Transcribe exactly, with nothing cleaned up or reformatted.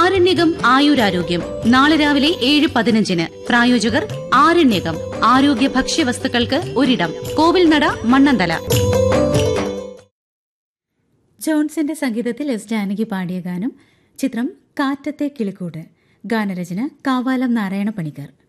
ആരണ്യകം ആയുരാരോഗ്യം നാളെ രാവിലെ ഏഴ് പതിനഞ്ചിന്. പ്രായോജകർ ആരണ്യകം ആരോഗ്യ ഭക്ഷ്യവസ്തുക്കൾക്ക് ഒരിടം. കോവിൽനട, മണ്ണന്തല. ജോൺസന്റെ സംഗീതത്തിൽ എസ് ജാനകി പാടിയ ഗാനം. ചിത്രം കാറ്റത്തെ കിളിക്കൂട്. ഗാനരചന കാവാലം നാരായണ പണിക്കർ.